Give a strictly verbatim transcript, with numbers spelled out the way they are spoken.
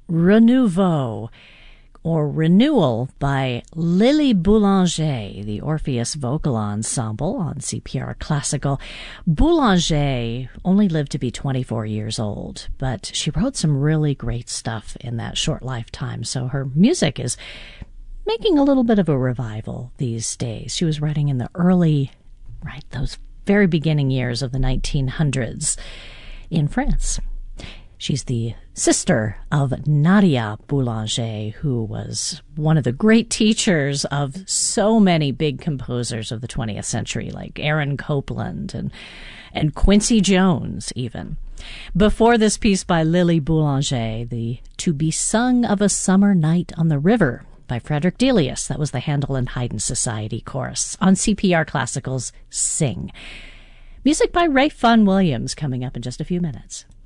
Renouveau, or Renewal by Lily Boulanger, the Orpheus Vocal Ensemble on C P R Classical. Boulanger only lived to be twenty-four years old, but she wrote some really great stuff in that short lifetime, so her music is making a little bit of a revival these days. She was writing in the early, right, those very beginning years of the nineteen hundreds in France. She's the sister of Nadia Boulanger, who was one of the great teachers of so many big composers of the twentieth century, like Aaron Copland and, and Quincy Jones, even. Before this piece by Lily Boulanger, the To Be Sung of a Summer Night on the River by Frederick Delius. That was the Handel and Haydn Society chorus on C P R Classical's Sing. Music by Ralph Vaughan Williams coming up in just a few minutes.